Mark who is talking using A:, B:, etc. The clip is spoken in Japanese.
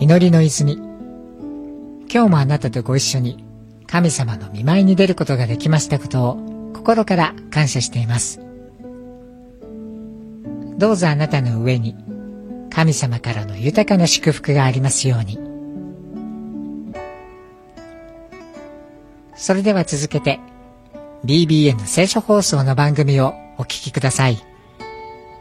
A: 祈りの泉。今日もあなたとご一緒に神様の御前に出ることができましたことを心から感謝しています。どうぞあなたの上に神様からの豊かな祝福がありますように。それでは続けて BBN 聖書放送の番組をお聞きください。